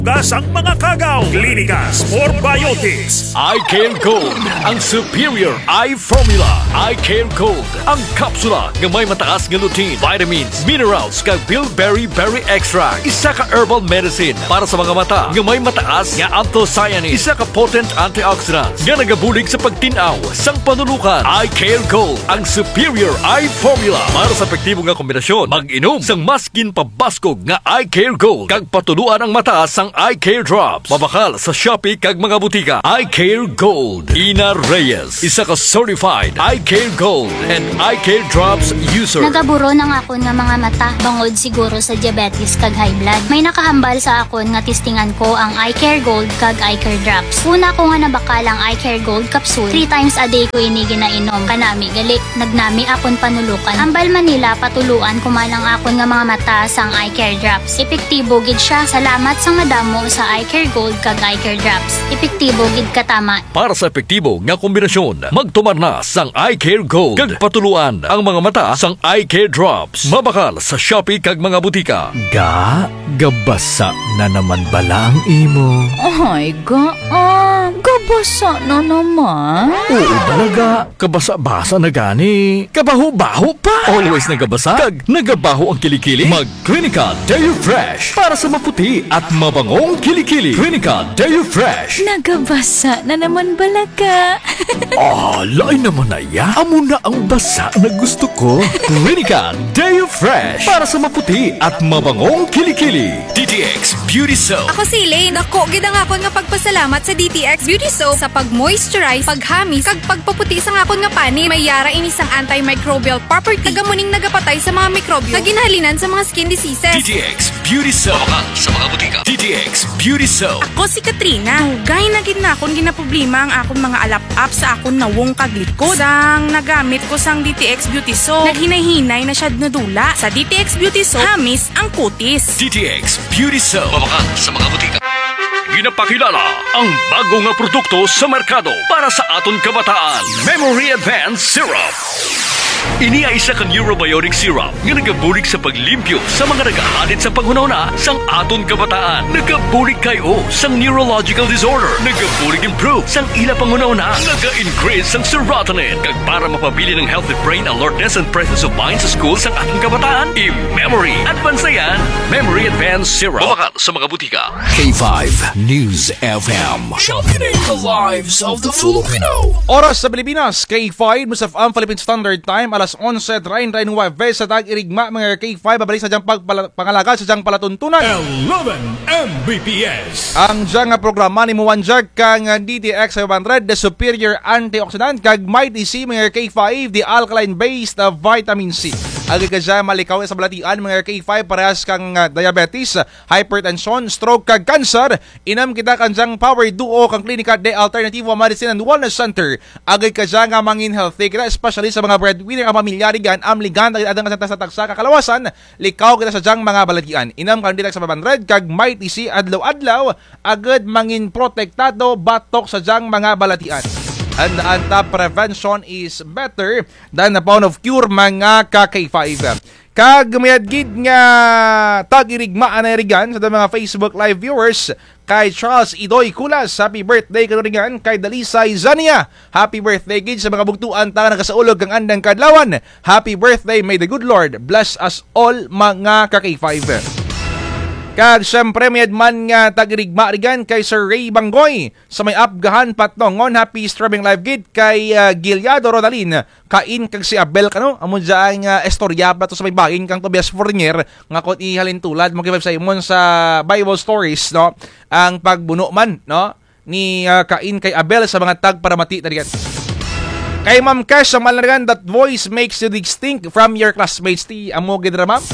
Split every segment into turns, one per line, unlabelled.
Gasang mga kagaw, Clinicas for Biotics.
iCare Gold, ang superior eye formula. iCare Gold, ang kapsula nga may mataas nga lutein, vitamins, minerals, kag bilberry berry extract. Isa ka herbal medicine para sa mga mata nga may mataas nga anthocyanin. Isa ka potent antioxidants nga nagabulig sa pagtinaw sang panulukan. iCare Gold, ang superior eye formula para sa epektibo nga kombinasyon. Mag-inom sang maskin pabaskog nga iCare Gold kag patuluan ang mata sang iCare Drops. Mabakal sa Shopee kag mga butika. iCare Gold. Ina Reyes, isa ka certified iCare Gold and iCare Drops user.
Nagaburo ng akon nga mga mata bangod siguro sa diabetes kag high blood. May nakahambal sa akon nga testingan ko ang iCare Gold kag iCare Drops. Una ko nga nabakal ang iCare Gold capsule. 3 times a day ko ini ginainom. Kanami gali nagnami akon panulukan. Ambal Manila patuluan kumalang akon nga mga mata sang iCare Drops. Epektibo gid siya. Salamat sang madamo sa iCare Gold kag iCare Drops. Epektibo gid katama.
Para sa epektibo nga kombinasyon, magtumar na sang iCare Gold kag patuluan ang mga mata sang iCare Drops. Mabakal sa Shopee kag mga butika.
Gabasa na naman bala ang imo.
Ay, gabasa na naman.
Oo balaga, kabasa-basa na gani. Kabaho-baho pa.
Always nagabasa kag nagabaho ang kilikili. Mag Clinica Deo Fresh para sa maputi at mabangong kilikili. Clinica Deo Fresh.
Nagabasa na naman balaga.
Lain naman na ya. Amo na ang basa na gusto ko.
Clinica Deo Fresh para sa maputi at mabangong kilikili. DTX Beauty Soap.
Ako si Elaine. Dako gid ang akon nga pagpasalamat sa DTX Beauty Soap sa pag-moisturize, paghamis, kag pagpaputi sa akon nga pani. May yara ini sang antimicrobial property. Tagamuning nagapatay sa mga mikrobyo nga ginahalinan sa mga skin diseases.
DTX Beauty Soap. Mabakal sa mga butika. DTX Beauty Soap.
Ako si Katrina. Hugay na gid na akong ginaproblema ang akong mga alap-up sa akong nawong kaglikod. Sang nagamit ko sang DTX Beauty Soap, naghinay-hinay na siya nadula. Sa DTX Beauty Soap, hamis ang kutis.
DTX Beauty Soap. Mabakal sa mga butika. Ginapakilala ang bago nga produkto sa merkado para sa aton kabataan. Memory Advanced Syrup. Ini ay isa ka neurobiotic syrup nga nagabulig sa paglimpyo sa mga nagahalid sa panghunahuna sang aton kabataan. Nagabulig kayo sang neurological disorder. Nagabulig improve sang ila panghunahuna. Naga-increase sang serotonin. Kag para mapabili ng healthy brain alertness and presence of mind sa school sang aton kabataan, i-Memory Advanced na yan. Memory Advanced Syrup. Mabakal sa mga butika.
K5 News FM. Championing the lives of the Filipino.
Oras sa Pilipinas, K5, Musaf ang Philippine Standard Time, alas 11:09 sa tag-irigma mga K5, babalik sa diyang pangalaga sa diyang palatuntunan.
11 Mbps.
Ang diyang programa ni Muwanjag kang DTX 500, the superior antioxidant, kag Mighty C mga K5, the alkaline-based vitamin C. Agi ka dyan malikaw sa balatian mga K5, parehas kang diabetes, hypertension, stroke, kag cancer. Inam kita kang diyang power duo kang Clinica de Alternativo Medicine and Wellness Center. Agi ka dyan nga mangin healthy kita, especially sa mga breadwinner ang pamilyari gan, amligan, adang sa taksa kakalawasan, likaw kita sa diyang mga balatian. Inam kang DTX 500, kag Mighty C adlaw-adlaw, agad mangin protektado batok sa diyang mga balatian. And prevention is better than a pound of cure mga ka-K5. Kag mayadgid nga tag-irigmaan na rigan sa mga Facebook live viewers kay Charles Idoy Kulas, happy birthday kanurigan. Kay Dalisay Zania, happy birthday gid sa mga bugtuan ta nagasaulog kang andang kadlawan. Happy birthday, may the good Lord bless us all mga ka-K5. Kag syempre may adman nga tag-irigma rigan kay Sir Ray Banggoy sa may Apgahan Patnongon, happy streaming live gid kay Gilyado Rodalin, kain kag si Abel kano amo dyan nga estorya to sa may bahin kang Tobias Fournier nga kot ihalin tulad mo sa imon sa Bible stories no ang pagbuno man no ni kain kay Abel sa mga tag para mati rigan. Kay Ma'am Cash sa malarigan, that voice makes you distinct from your classmates. Ti amo gid ra ma'am.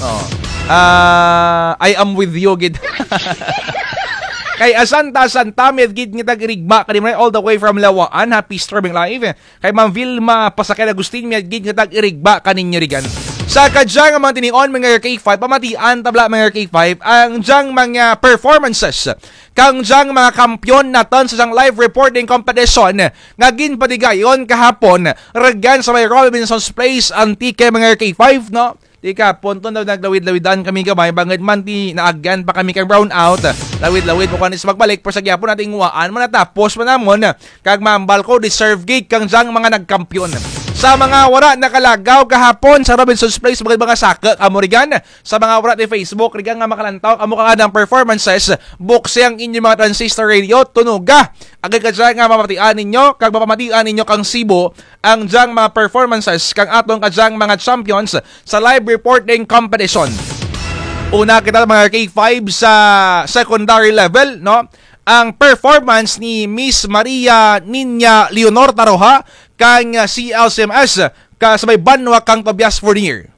I am with you gid. Kay Asanta med gid nga tag-irigma kanimo all the way from Lawaan, happy streaming live. Kay Ma'am Vilma Pasakay Agustin med gid nga tag-irigma kaninyo rigan. Sa kadyang mga tinion mga K5, pamatian tabla mga K5 ang dyang mga performances kang dyang mga kampyon naton sa dyang live reporting competition nga ginpadigayon kahapon regyan sa may Robinson's Place Antique mga K5 no. Tika, punto na naglawid-lawidan kami gamay, bangad man ti naagyan pa kami kang brown out. Lawid-lawid mo kanis magbalik, pero sa gyapon nating nguaan mo natapos mo namon, kag mambal ko, deserve gig kang jang mga nagkampiyon. Sa mga wala nakalagaw kahapon sa Robinson's Place, mga saka kamurigan. Sa mga wala ni Facebook, rigan nga makalantaw, amo ka ng performances, bukse ang inyong mga transistor radio, tunuga. Agad ka dyan nga mamatian ninyo, kag mapamatian ninyo kang Cebu, ang dyan mga performances, kang atong ka dyan mga champions sa live reporting competition. Una kita mga K5 sa secondary level, no? Ang performance ni Miss Maria Ninya Leonor Taroha kang CLCMS kasabay Banwa kang Tobias Fournier.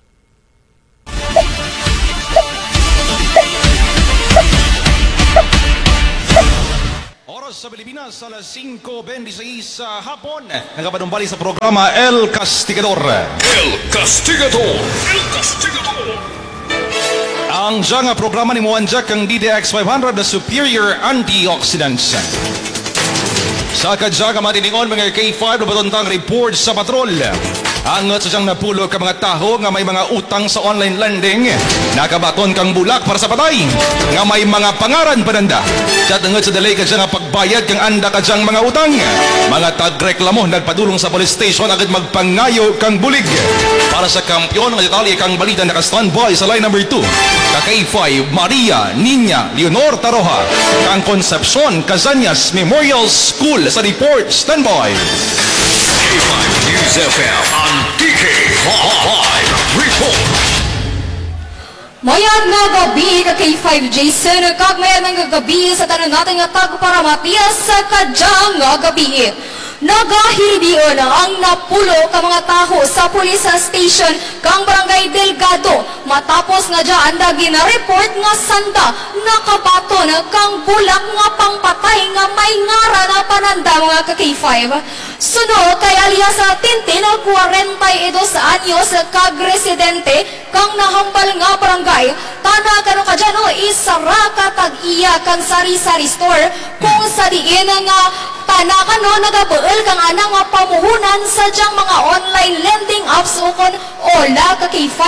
Oras sa Pilipinas, alas 5:26 sa hapon. Nagapanumbali sa programa El Castigador.
El Castigador. El Castigador.
Ang nga programa ni Muanjak ang DDX 500 na superior antioxidants. Sa kadyaga matiningon mga K5 na batuntang report sa patrol. Ang sa siyang napulog ka mga taho nga may mga utang sa online lending, nakabaton kang bulak para sa patay, nga may mga pangaran pananda. At nga sa delay ka siya nga pagbayad kang anda ka siyang mga utang. Mga tagreklamo nagpadulong sa police station agad magpangayo kang bulig. Para sa kampyon ng detalye kang balita naka-standby sa line number 2. Ka-K5 Maria Ninya Leonor Taroha, kang Concepcion Cazañas Memorial School sa report standby.
K5 News FM on DK5 Report.
Mayag nga gabi ka K5 Jason, kag mayag nga gabi sa tanan natin nga tago para matiyas sa kadyang nga gabi. Nagahidion ang napulo ka mga taho sa police station kang Barangay Delgado matapos nga dyan anda gina-report nga sanda nakabaton kang bulak nga pangpatay nga may ngara na pananda mga ka-K5. Sunod kay alias sa Tintin 42 anyos kag residente kang nahambal nga barangay tana kano ka dyan isara katag iya kang sari-sari store kung sa diin nga tana kano nagabuel kang anang nga pamuhunan sa dyang mga online lending apps ukon ola ka K5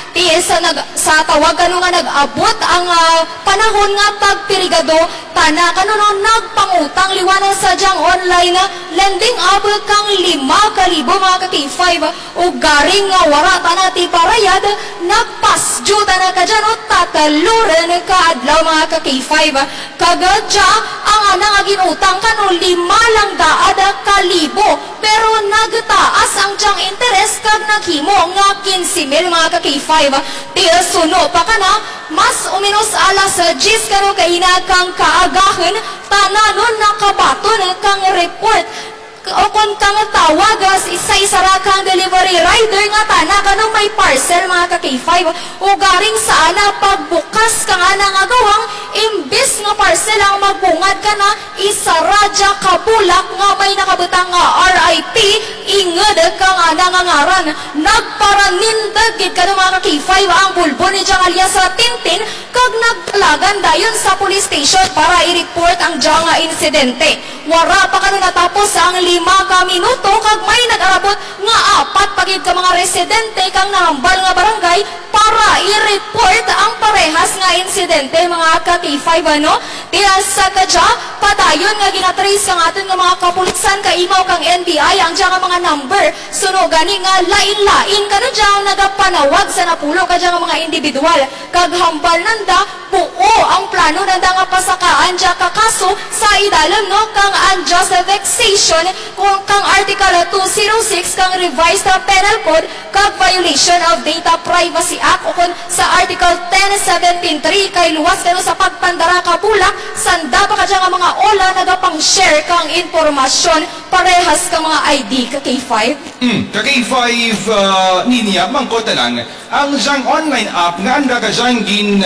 sa tawag kano nga nag-abot ang panahon nga tagpirigado tana kano nagpangutang liwanan sa dyang online lending app kang 5,000 mga ka K5 ug garing nga wara tana ti parayad nagpasju tana ka dyan tataluran ka adlaw mga ka K5 kagadya ang anang ginutang kano 5,000 kalibo pero nagtaas ang dyang interes kag naghimo nga 15,000 mga ka K5 ti suno pa kana mas uminos alas 10 kano kaina kang kaagahan tananon nakabaton kang report o kung kang tawag isa-isara kang delivery rider nga tana kanong may parcel mga ka K5 o garing sa ana pagbukas ka nga nga gawang imbis nga parcel ang magbungad ka na isaradya kabulak nga may nakabutang nga RIP inged ka nga nangangaran nagparanindagit ka mga ka K5 ang bulbo ni dyang alias sa Tintin kag nagtalagan dayon sa police station para i-report ang dyang nga insidente wara pa kano natapos ang 5 ka minuto kag may nag-arabot nga 4 pagid ka mga residente kang nahambal nga barangay para i-report ang parehas nga insidente mga ka-K5 ano? Tiya sa kadya, padayon nga ginatrace kang atin nga mga kapulisan kaimaw kang NBI ang dyan nga mga number suno gani nga lain-lain ka na dyan nagapanawag sa napulo ka dyan nga mga individual kag hambal nanda buo ang plano nanda nga pasakaan dyan kakaso sa idalam no kang unjust vexation kung kang Article 206 kang revised penal code kag violation of data privacy act o kung sa Article 1017.3 kay luwas kano sa pagpandara kabulak sanda pa ka dyan nga mga ola nagapang-share kang informasyon parehas ka mga ID ka K5
ka K5 niya mangkota lang ang dyang online app nga anda ka dyang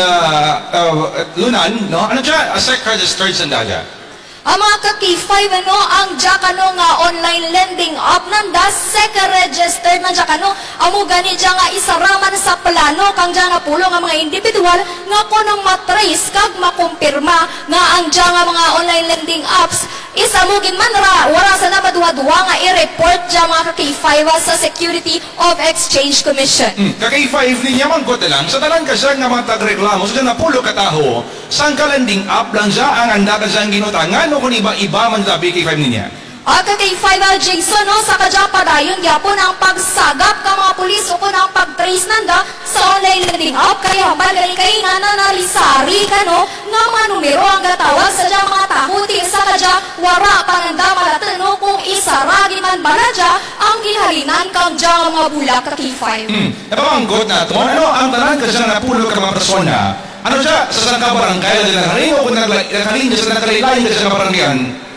lunan no ano dyan SEC registered sandaga.
Ang mga ka-K5 ano, ang Jakano nga online lending app nanda, SEC registered na Jakano. Amo gani dyan nga isaraman sa plano kang dyan nga pulo nga mga individual nga ko nang matrace kag makumpirma nga ang dyan nga mga online lending apps
isa mo ginmanra wala sa namaduwa-duwa nga i-report dyan mga ka-K5 sa Security of Exchange Commission.
Ka-K5 niya mangkot lang, sa talan ka siya nga mga tagreklamo, sa dyan na pulo kataho, saan ka landing up lang siya ang handa ka siyang ginutangan o kung iba-iba man sabi K5 niya?
At K5 Jason, no, sa kadya padayon gyapon ang pagsagap ka mga pulis o kung ang pag-trace nanda sa online landing up kaya hambal galing kay nananalisari ka no nga mga numero ang gatawag sa dya mga tahuti sa kadya wara pananda malatan no kung isaragi man baladya ang gihalinan kang dya mga bulak ka K5.
Napamangkot na ito, ano ang talan ka siya na pulo ka mga persona? Ano siya, sa saan ka barangay na nakarin o kung nakarin niya sa nakalilayin ka siya na baranggayan?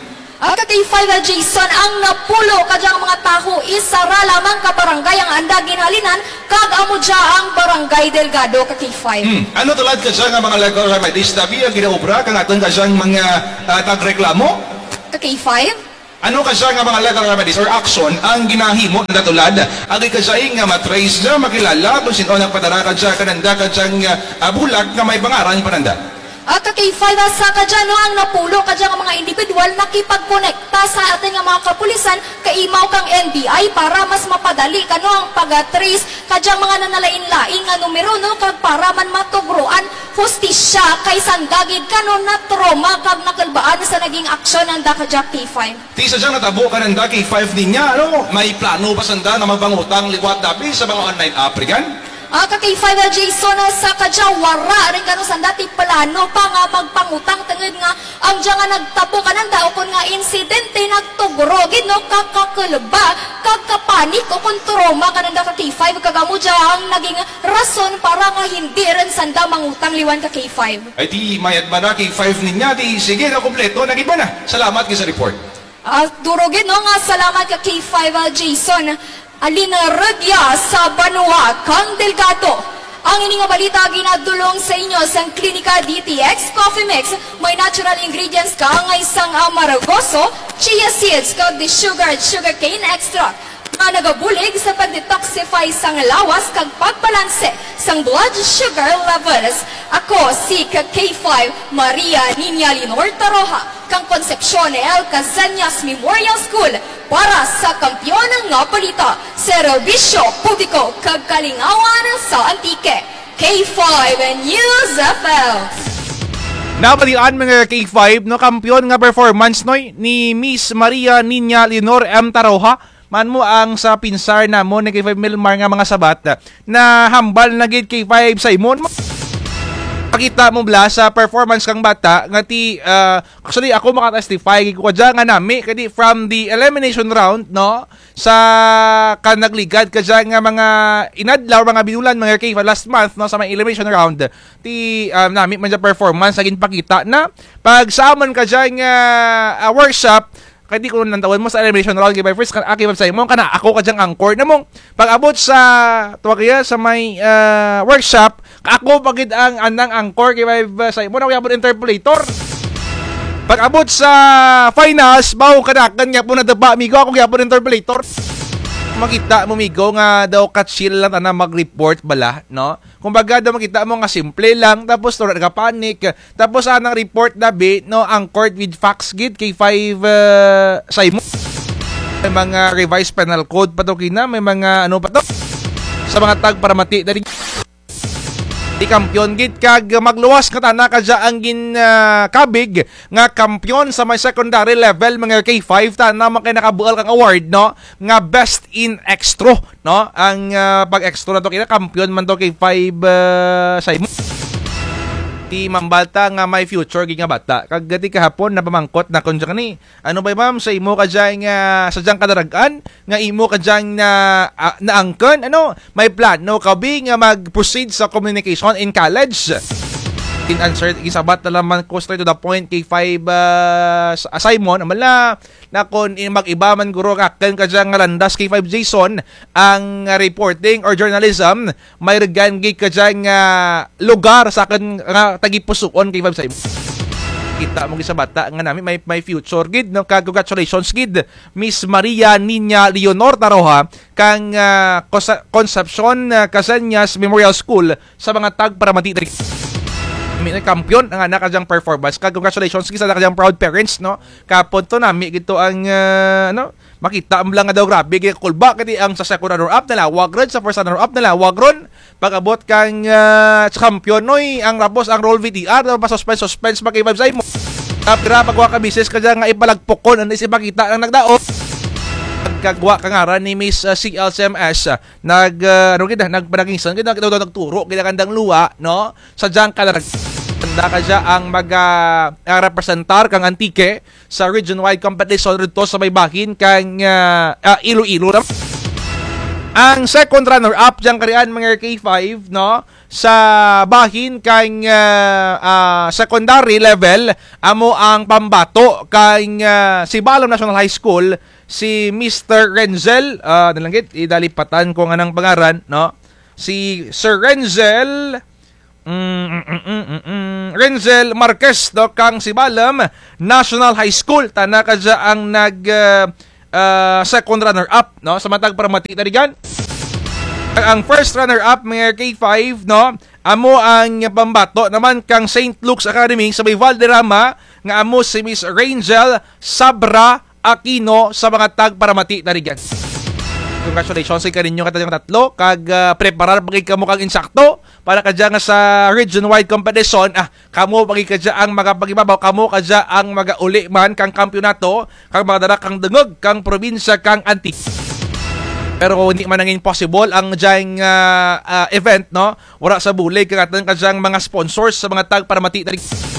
K5 Jason, ang napulo kadyang mga taho isara lamang ka barangay ang anda ginhalinan kag amo dya ang barangay Delgado ka K5.
Ano tulad ka siya nga mga legal remedies tabi ang ginaubra kang aton ka siyang mga tagreklamo?
Ka K5?
Ano ka siya nga mga legal remedies or action ang ginahimo na tulad agi ka siya nga matrace na makilala kung sino ang padara ka siya kananda ka siyang bulag nga may pangaran pananda?
At K5 sa kadyan no, ang napulo kadyan ang mga individual nakipagkonekta sa ating mga kapulisan kaimaw kang NBI para mas mapadali kano ang pag-trace kadyan mga nanalain-lain nga numero no kag para man matugruan hustisya kay sandagid kano na trauma kag nakalbaan sa naging aksyon ng kadyan K5.
Ti sa dyan natabo ka ng K5 niya, ano? May plano ba sanda na magbangutang liwat dabi sa mga online applicant?
Ka-K5 Jason, sa kadya wara rin kano sa dati plano pa nga magpangutang tengod nga ang dya nga nagtabo ka ng dao kung nga insidente nagtugurogid no kakakulba kakapanik o kung trauma ka ng K5 kagamo dya ang naging rason para nga hindi rin sanda mangutang liwan ka K5.
Ay di mayat ba na K5 niya, di sige na kompleto, nagiba na. Salamat ka sa report.
Durogid no nga salamat ka K5 Jason. Alina Rudya sa Banua, Kang Delgado. Ang ining nga balita ginadulong sa inyo sa Klinika DTX Coffee Mix. May natural ingredients ka nga isang amaragoso, chia seeds, kag the sugarcane extract. Nga nagabulig sa pag-detoxify sang lawas kag pagbalanse sang blood sugar levels. Ako si K5 Maria Niña Linor Taroja, kang Concepcion El Casañas Memorial School para sa kampyon ng balita, serbisyo publiko kag kalingawan sa Antique. K5 News FM.
Nabalian mga K5 no kampiyon nga performance noy ni Miss Maria Niña Leonor M. Taroja. Man mo ang sa pinsar na mo ni K5 Milmar nga mga sabat na hambal na gid K5 sa imon. Pakita mo bla sa performance kang bata nga ti actually ako makatestify ko dyan nga nami kadi from the elimination round no sa kanagligad ka dyan nga mga inadlaw mga binulan mga K5 last month no sa mga elimination round ti nami man dyan performance agin pakita na pag summon ka dyan nga workshop kadi ko nang tawon mo sa elimination round kay first kan aki website mo kana ako ka jang angkor namong pag abot sa tuwa kaya sa may workshop ako pagid ang anang angkor kay website mo na kaya interpolator pag abot sa finals bawo kana kanya po na daba amigo ako kaya po interpolator makita mo migo nga daw ka-chill lang na mag-report bala no kumbaga daw makita mo nga simple lang tapos to nagka-panic tapos anang report dabi no ang court with facts gid kay 5 say mo may mga revised penal code pa to kina may mga ano pa to sa mga tag para mati dali di kampiyon gid kag magluwas ka tana kadya ang kabig nga kampiyon sa may secondary level mga K5 tana man kay nakabual kang award no nga best in extra no ang pag-extra to kina kampiyon man to K5 sa imo ti mambalta nga may future gid nga bata kag gati kahapon na pamangkot na kun kani ano ba ma'am sa imo kadya nga sa jang kadaragan nga imo kadya na naangkon ano may plano kabi nga mag-proceed sa communication in college in answer isabat na naman ko straight to the point kay 5 Simon amala na kun mag-iba man guro kaken kadya nga landas kay 5 Jason ang reporting or journalism may regangi kadya nga lugar sa akin nga tagipusuon kay 5 Simon kita mo sa bata nga nami may future gid no congratulations gid Miss Maria Niña Leonor Taroja kang Concepcion Casañas Memorial School sa mga tag para matitri May kampiyon ang anak kajang performance. Congratulations sa kajang proud parents, no? Kapon to nami gito ang makita ang lang nga daw grabe kay kulba kiti ang sa second runner up nila wag ron sa first runner up nila wag ron pag-abot kang champion noy ang rapos ang roll VTR pa suspense makibabsay mo. Kapra pagwa ka bisis kajang nga ipalagpokon ang isipakita ang nagdaot. Kagwa ka nga ni Miss CLCMS nagpanaginsan kita nagturo kita kandang luwa no sadyang ka na siya ang representar kang Antique sa region-wide competition rito sa may bahin kang Iloilo. Ang second runner-up diyang karian mga K5 no sa bahin kang secondary level amo ang pambato kang Sibalom National High School si Mr. Renzel nalanggit idalipatan ko nga ng pangaran no si Sir Renzel Renzel Marquez do kang Sibalom National High School tanaka dya ang second runner up no sa matag para matita diyan. Ang first runner up mga K5 no amo ang pambato naman kang St. Luke's Academy sa may Valderrama nga amo si Miss Rangel Sabra Aquino sa mga tag para matita diyan. Congratulations sa kaninyo katayang tatlo kag preparar pagi kamo kang insakto para kadya nga sa region-wide competition kamo pagi kadya ang magapagibabaw kamo kadya ang magauli man kang kampyonato kag magadara kang dengeg kang probinsya kang Antique. Pero hindi man nangin possible ang diyang event no wala sa bulig kag kadyang mga sponsors sa mga tag para matita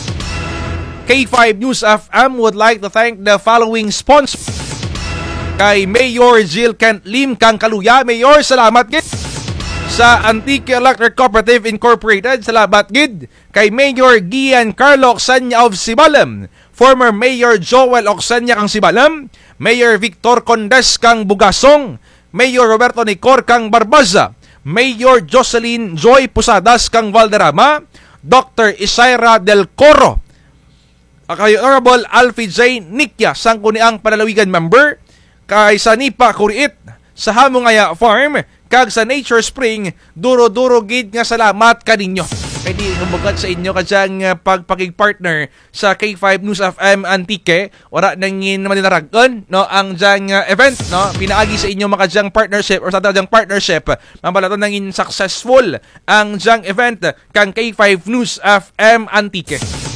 K5 News FM would like to thank the following sponsors. Kay Mayor Jill Kent Lim kang Kaluya. Mayor, salamat gid. Sa Antique Electric Cooperative Incorporated, salamat gid. Kay Mayor Gian Carlo Oxanya of Sibalom. Former Mayor Joel Oxanya kang Sibalom. Mayor Victor Condes kang Bugasong. Mayor Roberto Nicor kang Barbaza. Mayor Jocelyn Joy Pusadas kang Valderrama. Dr. Isaira Del Coro. Kay Honorable Alfie J. Nikya sang kuniang panalawigan member. Kay sa Nipa Kuriit sa Hamungaya Farm kag sa Nature Spring duro-duro gid nga salamat kaninyo. Kay di humbagat sa inyo kadyang pagpakig-partner sa K5 News FM Antique wala nangin maninaragon no ang jang event no pinaagi sa inyo makadyang partnership or sa tadyang partnership mambalaton nangin successful ang jang event kang K5 News FM Antique.